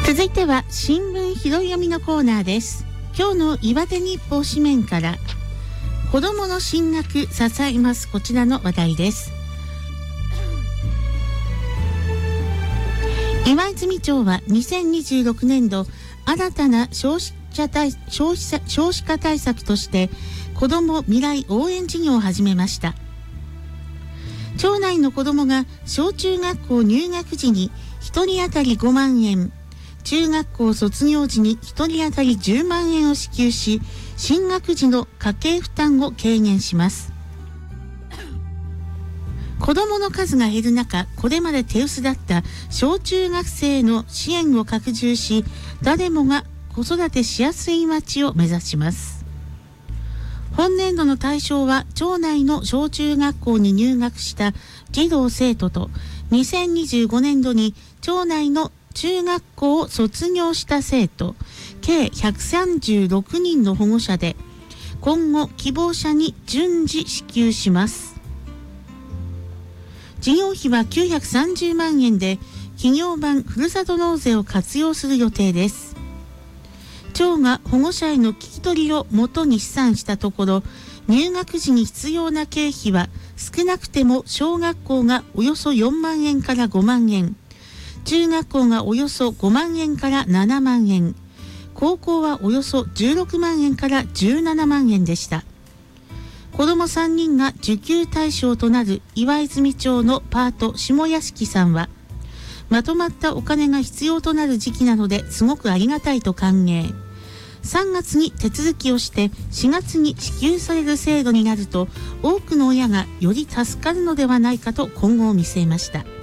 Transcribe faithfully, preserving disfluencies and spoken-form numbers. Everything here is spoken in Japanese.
続いては新聞拾い読みのコーナーです。今日の岩手日報紙面から子どもの進学支えます、こちらの話題です。岩泉町はにせんにじゅうろくねんど新たな消費者対消費者少子化対策として子ども未来応援事業を始めました。町内の子どもが小中学校入学時にひとり当たりごまんえん、中学校卒業時にひとり当たりじゅうまんえんを支給し、進学時の家計負担を軽減します。子どもの数が減る中、これまで手薄だった小中学生の支援を拡充し、誰もが子育てしやすい町を目指します。本年度の対象は町内の小中学校に入学した児童生徒と、にせんにじゅうごねんどに町内の中学校を卒業した生徒計ひゃくさんじゅうろくにんの保護者で、今後希望者に順次支給します。事業費はきゅうひゃくさんじゅうまんえんで、企業版ふるさと納税を活用する予定です。町が保護者への聞き取りをもとに試算したところ、入学時に必要な経費は少なくても小学校がおよそよんまんえんからごまんえん、中学校がおよそごまんえんからななまんえん、高校はおよそじゅうろくまんえんからじゅうななまんえんでした。子どもさんにんが受給対象となる岩泉町のパート下屋敷さんは、まとまったお金が必要となる時期なのですごくありがたいと歓迎。さんがつに手続きをしてしがつに支給される制度になると、多くの親がより助かるのではないかと今後を見据えました。